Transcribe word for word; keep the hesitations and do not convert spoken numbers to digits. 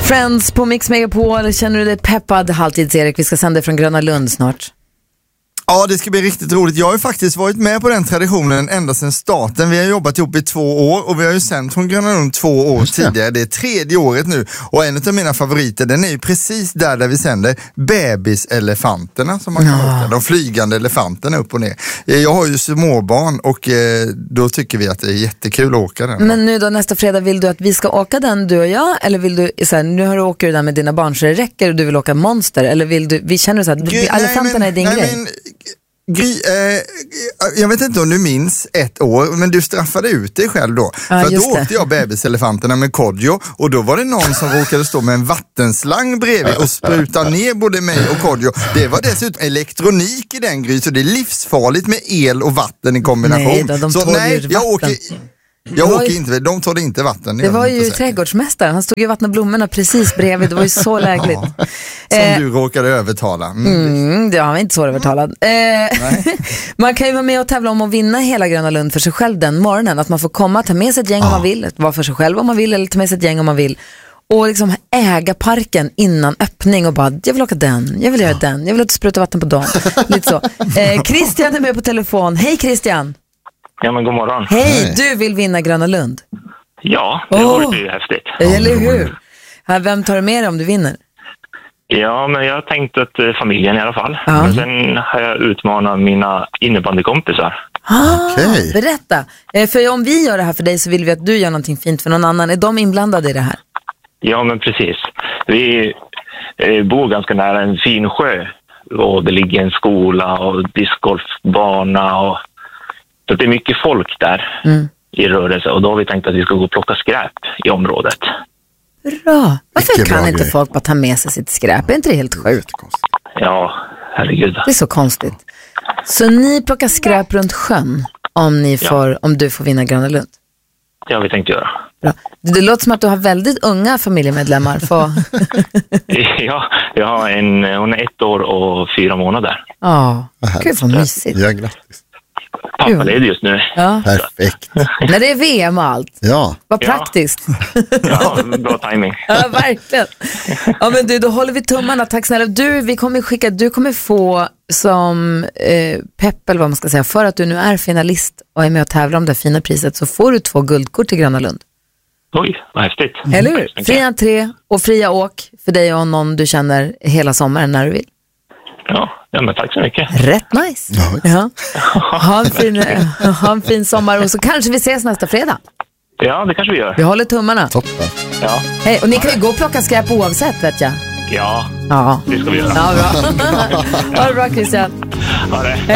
Friends på Mix Megapol. Känner du dig peppad? Halvtids-Erik, vi ska sända från Gröna Lund snart. Ja, det ska bli riktigt roligt. Jag har ju faktiskt varit med på den traditionen ända sedan starten. Vi har jobbat ihop i två år och vi har ju sänt från Gröna Lund två år tidigare. Det är tredje året nu och en av mina favoriter, den är ju precis där där vi sänder bebiselefanterna som man kan Ja. åka. De flygande elefanterna upp och ner. Jag har ju småbarn och eh, då tycker vi att det är jättekul att åka den. Men nu då nästa fredag, vill du att vi ska åka den, du och jag? Eller vill du, så här, nu har du åker du där med dina barn så det räcker och du vill åka Monster? Eller vill du, vi känner så att Gry, elefanterna nej, är din nej, grej? Men, Gry, eh, jag vet inte om du minns ett år, men du straffade ut dig själv då. Ja, för just då det. åkte jag bebiselefanterna med Kodjo och då var det någon som råkade stå med en vattenslang bredvid och spruta ner både mig och Kodjo. Det var dessutom elektronik i den, Gry, så det är livsfarligt med el och vatten i kombination. Nej då, de så tål nej, ju jag vatten. åker, jag Det var åker ju- inte, de tål inte vatten. Det var ju trädgårdsmästaren, han stod ju och vattnade blommorna precis bredvid, det var ju så lägligt. Som Eh, du råkade övertala. Mm. Mm, det var inte så övertalad. Eh, man kan ju vara med och tävla om att vinna hela Gröna Lund för sig själv den morgonen. Att man får komma, ta med sig ett gäng om man vill, vara för sig själv om man vill, eller ta med sig ett gäng om man vill. Och liksom äga parken innan öppning och bara, jag vill åka den, jag vill göra den, jag vill att spruta vatten på dagen. Lite så. Eh, Christian är med på telefon. Hej Christian! Ja, men god morgon. Hej, du vill vinna Gröna Lund. Ja, det Åh. vore ju häftigt. Eller hur? Här, vem tar du med dig om du vinner? Ja, men jag tänkte att eh, familjen i alla fall. Ja. Men sen har jag utmanat mina innebandykompisar. Ah, Okej. Berätta. Eh, för om vi gör det här för dig så vill vi att du gör någonting fint för någon annan. Är de inblandade i det här? Ja, men precis. Vi eh, bor ganska nära en fin sjö. Och det ligger en skola och discgolfbana. Och... Så det är mycket folk där Mm. i rörelse. Och då har vi tänkt att vi ska gå och plocka skräp i området. Bra. Varför Mycket kan bra inte grej. folk bara ta med sig sitt skräp? Är inte det helt sjukt? Ja, herregud. Det är så konstigt. Så ni plockar skräp runt sjön om, ni får, om du får vinna Gröna Lund? Det har vi tänkt göra. Bra. Det låter som att du har väldigt unga familjemedlemmar. För... Ja, jag har en, hon är ett år och fyra månader. Ja, gud vad mysigt. Ja, grattis. Pappa leder just nu. Ja. Perfekt. När det är V M och allt. Ja. Vad Ja. praktiskt. Ja, bra timing. Ja, verkligen. Ja, men du, då håller vi tummarna. Tack snälla. Du, vi kommer skicka, du kommer få som eh, pepp eller vad man ska säga, för att du nu är finalist och är med och tävlar om det fina priset, så får du två guldkort till Gröna Lund. Oj, vad häftigt. Eller hur? Fri entré och fria åk för dig och någon du känner hela sommaren när du vill. Ja, ja, men tack så mycket. Rätt nice. Ja. Ha, en fin, ha en fin sommar och så kanske vi ses nästa fredag. Ja, det kanske vi gör. Vi håller tummarna. Toppen. Ja, Hej, och ni kan ju gå och plocka skräp oavsett, vet jag. ja Ja, det ska vi göra. ja bra. Ha det bra, Christian. Ha det. Hej.